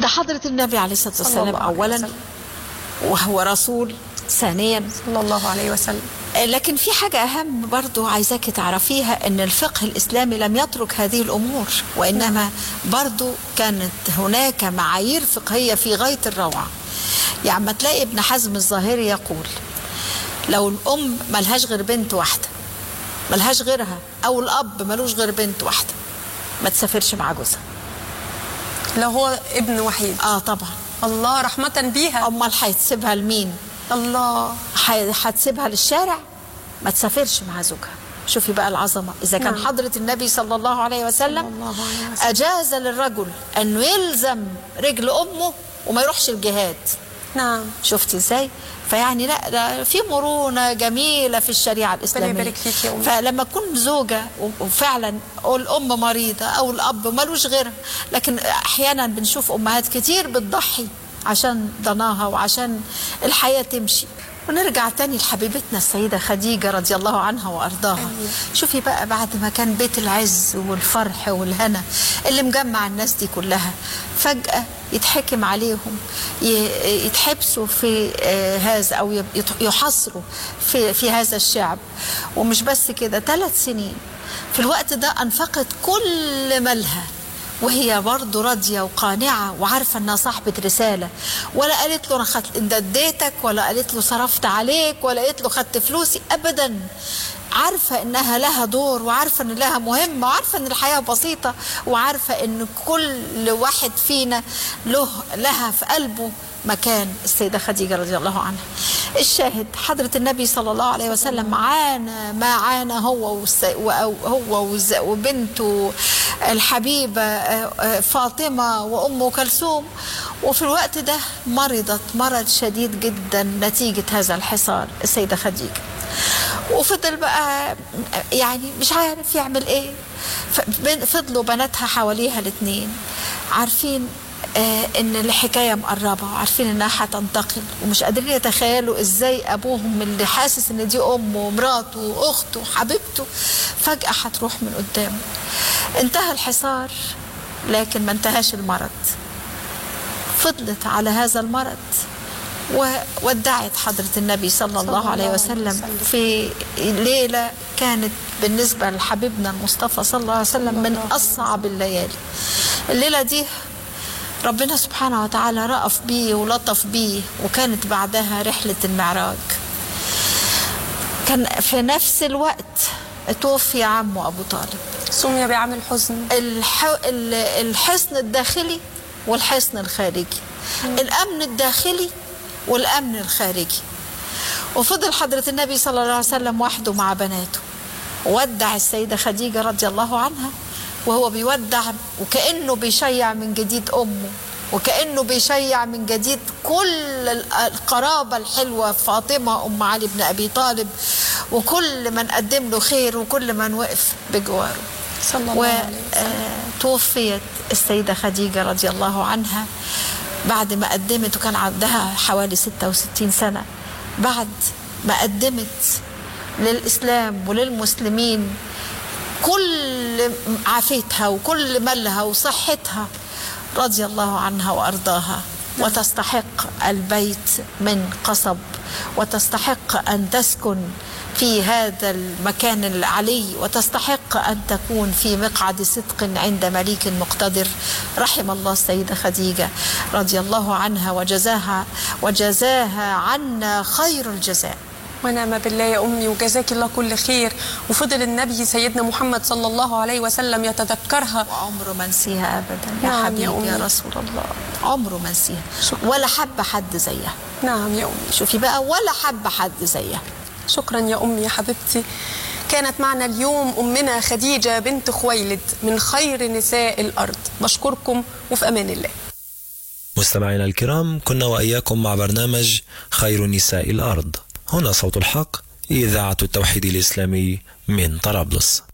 ده حضرة النبي عليه الصلاة والسلام أولا، وهو رسول ثانيا صلى الله عليه وسلم. لكن في حاجة أهم برضو عايزاك تعرفيها، أن الفقه الإسلامي لم يترك هذه الأمور، وإنما برضو كانت هناك معايير فقهية في غاية الروعة. يعني ما تلاقي ابن حزم الظاهري يقول لو الأم ملهاش غير بنت واحدة، ملهاش غيرها، أو الأب ملوش غير بنت واحدة، ما تسافرش مع جوزها لو هو ابن وحيد. طبعا. الله رحمة بيها. أمال هتسيبها لمين؟ الله. هتسيبها للشارع؟ ما تسافرش مع زوجها. شوفي بقى العظمة. إذا كان حضرة النبي صلى الله عليه وسلم أجاز للرجل أنه يلزم رجل أمه وما يروحش الجهاد. نعم. شفتي إزاي؟ فيعني لا في مرونة جميلة في الشريعة الإسلامية. فلما تكون زوجة وفعلا الأم مريضة أو الأب ملوش غيرها، لكن أحيانا بنشوف أمهات كتير بتضحي عشان ضناها وعشان الحياة تمشي. ونرجع تاني لحبيبتنا السيدة خديجة رضي الله عنها وأرضاها. شوفي بقى بعد ما كان بيت العز والفرح والهنا اللي مجمع الناس دي كلها، فجأة يتحكم عليهم، يتحبسوا في هذا أو يحصروا في هذا الشعب. ومش بس كده، 3 سنين في الوقت ده أنفقت كل مالها، وهي برضه راضية وقانعة وعارفة أنها صاحبة رسالة، ولا قالت له أنا اديتك، ولا قالت له صرفت عليك، ولا قالت له خدت فلوسي، أبدا. عارفة أنها لها دور، وعارفة أن لها مهمة، وعارفة أن الحياة بسيطة، وعارفة أن كل واحد فينا لها في قلبه مكان. السيدة خديجة رضي الله عنها. الشاهد حضرة النبي صلى الله عليه وسلم عانى ما عانى هو وبنته الحبيبة فاطمة وأم كلثوم، وفي الوقت ده مرضت مرض شديد جدا نتيجة هذا الحصار السيدة خديجة. وفضل بقى يعني مش عارف يعمل ايه. فضلوا بناتها حواليها الاثنين عارفين ان الحكايه مقربه، وعارفين انها هتنتقل، ومش قادرين يتخيلوا ازاي ابوهم اللي حاسس ان دي امه ومراته واخته وحبيبته فجاه هتروح من قدامه. انتهى الحصار لكن ما انتهاش المرض. فضلت على هذا المرض وودعت حضرة النبي صلى الله عليه وسلم في ليلة كانت بالنسبة لحبيبنا المصطفى صلى الله عليه وسلم من أصعب الليالي. الليلة دي ربنا سبحانه وتعالى رأف بيه ولطف بيه، وكانت بعدها رحلة المعراج. كان في نفس الوقت توفي عمه أبو طالب، سمي بعام الحزن. الحصن الداخلي والحصن الخارجي، الأمن الداخلي والأمن الخارجي. وفضل حضرة النبي صلى الله عليه وسلم وحده مع بناته. ودع السيدة خديجة رضي الله عنها وهو بيودع، وكأنه بيشيع من جديد أمه، وكأنه بيشيع من جديد كل القرابة الحلوة، فاطمة أم علي بن أبي طالب، وكل من قدم له خير، وكل من وقف بجواره. صلى الله عليه وسلم. وتوفيت السيدة خديجة رضي الله عنها بعد ما قدمت، وكان عندها حوالي 66 سنة، بعد ما قدمت للإسلام وللمسلمين كل عافيتها وكل مالها وصحتها رضي الله عنها وأرضاها. وتستحق البيت من قصب، وتستحق أن تسكن في هذا المكان العلي، وتستحق أن تكون في مقعد صدق عند مليك مقتدر. رحم الله السيدة خديجة رضي الله عنها وجزاها عنا خير الجزاء. ونعم بالله يا أمي، وجزاك الله كل خير. وفضل النبي سيدنا محمد صلى الله عليه وسلم يتذكرها، وعمره ما نسيها أبدا. يا حبيبي يا رسول الله، عمره ما نسيها، ولا حب حد زيها. نعم يا أمي. شوفي بقى، ولا حب حد زيها. شكرا يا أمي يا حبيبتي. كانت معنا اليوم أمنا خديجة بنت خويلد من خير نساء الأرض. بشكركم وفي أمان الله. مستمعينا الكرام، كنا وإياكم مع برنامج خير نساء الأرض. هنا صوت الحق، إذاعة التوحيد الإسلامي من طرابلس.